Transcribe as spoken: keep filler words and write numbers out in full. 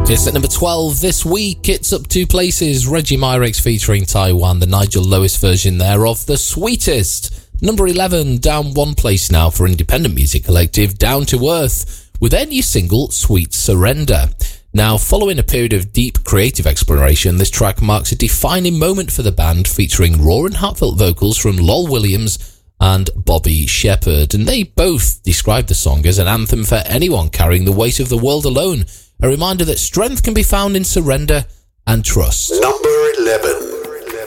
It's at number twelve this week. It's up two places. Reggie Myrex featuring Taiwan, the Nigel Lewis version there of The Sweetest. Number eleven, down one place now for independent music collective Down to Earth with their new single Sweet Surrender. Now, following a period of deep creative exploration, this track marks a defining moment for the band, featuring raw and heartfelt vocals from Lol Williams and Bobby Shepherd, and they both describe the song as an anthem for anyone carrying the weight of the world alone. A reminder that strength can be found in surrender and trust. Number eleven.